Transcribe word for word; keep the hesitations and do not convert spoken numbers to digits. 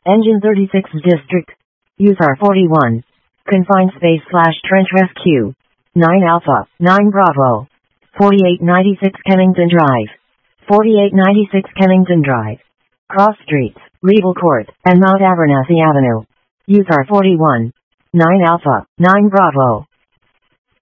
Engine thirty-sixth District. U S A R forty-one. Confined space slash trench rescue. nine Alpha, nine Bravo. forty-eight ninety-six Kennington Drive. forty-eight ninety-six Kennington Drive. Cross Streets, Regal Court, and Mount Abernathy Avenue. U S A R forty-one. nine Alpha, nine Bravo.